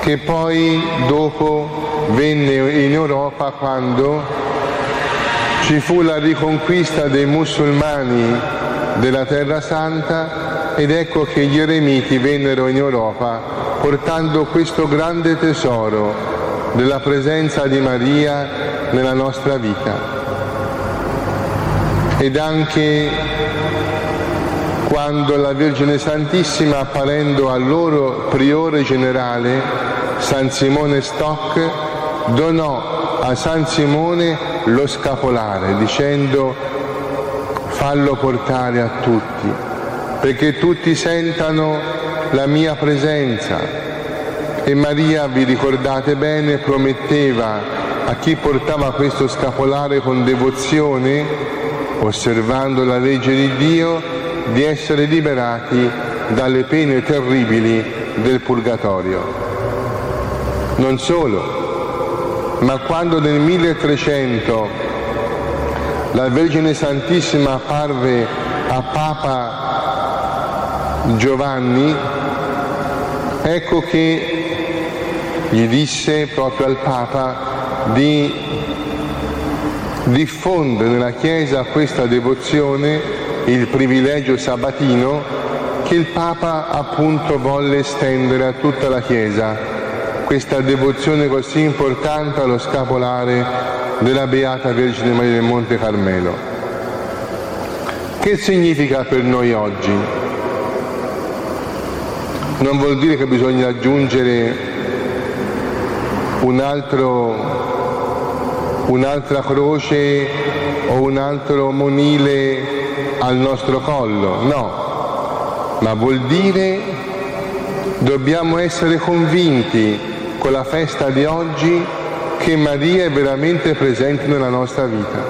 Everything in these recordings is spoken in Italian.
che poi dopo venne in Europa quando ci fu la riconquista dei musulmani della Terra Santa, ed ecco che gli eremiti vennero in Europa portando questo grande tesoro della presenza di Maria nella nostra vita. Ed anche quando la Vergine Santissima, apparendo al loro priore generale, San Simone Stock, donò a San Simone lo scapolare, dicendo: fallo portare a tutti, perché tutti sentano la mia presenza. E Maria, vi ricordate bene, prometteva a chi portava questo scapolare con devozione, osservando la legge di Dio, di essere liberati dalle pene terribili del purgatorio. Non solo, ma quando nel 1300 la Vergine Santissima apparve a Papa Giovanni, ecco che gli disse proprio al Papa di diffondere nella Chiesa questa devozione, il privilegio sabatino, che il Papa appunto volle estendere a tutta la Chiesa, questa devozione così importante allo scapolare della Beata Vergine Maria del Monte Carmelo. Che significa per noi oggi? Non vuol dire che bisogna aggiungere un'altra croce o un altro monile al nostro collo, no, ma vuol dire dobbiamo essere convinti con la festa di oggi che Maria è veramente presente nella nostra vita.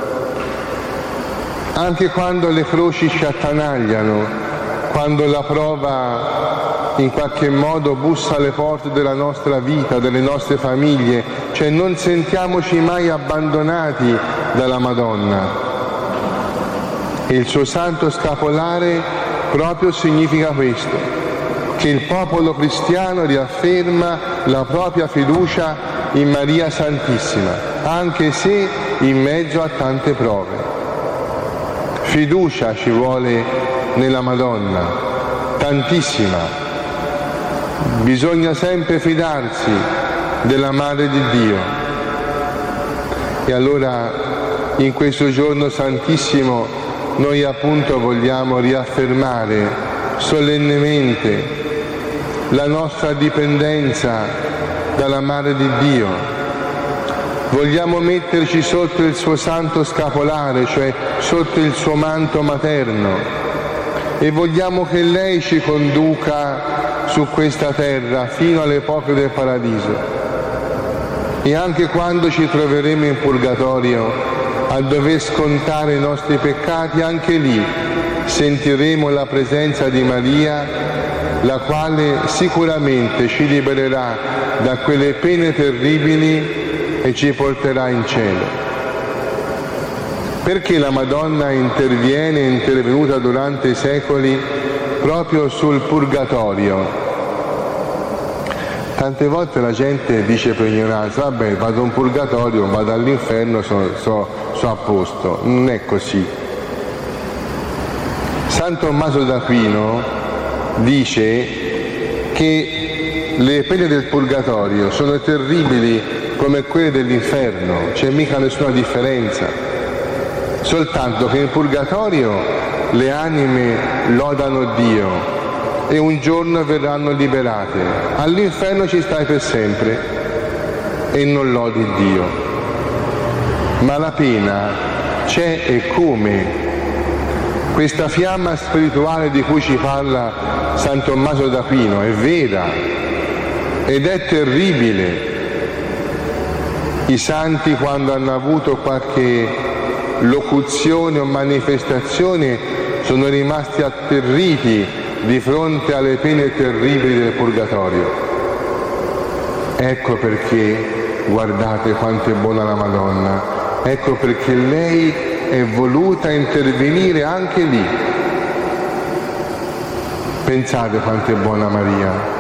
Anche quando le croci ci attanagliano, quando la prova in qualche modo bussa alle porte della nostra vita, delle nostre famiglie, cioè non sentiamoci mai abbandonati dalla Madonna. E il suo santo scapolare proprio significa questo, che il popolo cristiano riafferma la propria fiducia in Maria Santissima, anche se in mezzo a tante prove. Fiducia ci vuole nella Madonna, tantissima. Bisogna sempre fidarsi della Madre di Dio. E allora in questo giorno santissimo noi appunto vogliamo riaffermare solennemente la nostra dipendenza dalla Madre di Dio. Vogliamo metterci sotto il suo santo scapolare, cioè sotto il suo manto materno, e vogliamo che lei ci conduca su questa terra fino all'epoca del paradiso. E anche quando ci troveremo in purgatorio a dover scontare i nostri peccati, anche lì sentiremo la presenza di Maria, la quale sicuramente ci libererà da quelle pene terribili e ci porterà in cielo. Perché la Madonna è intervenuta durante i secoli proprio sul purgatorio? Tante volte la gente dice per ignoranza: vabbè, vado in purgatorio, vado all'inferno, so a posto. Non è così. San Tommaso d'Aquino dice che le pene del purgatorio sono terribili come quelle dell'inferno, c'è mica nessuna differenza, soltanto che in purgatorio le anime lodano Dio e un giorno verranno liberate. All'inferno ci stai per sempre e non lodi Dio. Ma la pena c'è, e come? Questa fiamma spirituale di cui ci parla San Tommaso d'Aquino è vera ed è terribile. I santi, quando hanno avuto qualche locuzione o manifestazione, sono rimasti atterriti di fronte alle pene terribili del purgatorio. Ecco perché, guardate quanto è buona la Madonna, ecco perché lei è voluta intervenire anche lì. Pensate quanto è buona Maria.